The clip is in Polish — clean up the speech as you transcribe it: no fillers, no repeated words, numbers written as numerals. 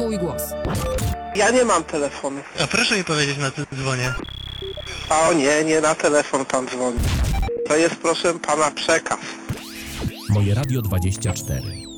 swój głos. Ja nie mam telefonu. A proszę mi powiedzieć, na co dzwonię. O nie, nie na telefon pan dzwoni. To jest, proszę pana, przekaz. Moje Radio 24.